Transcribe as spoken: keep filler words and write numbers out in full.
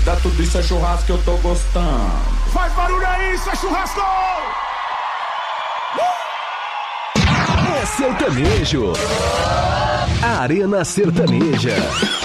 Dá tudo isso é churrasco que eu tô gostando. Faz barulho aí, isso é churrasco! É sertanejo. Arena Sertaneja.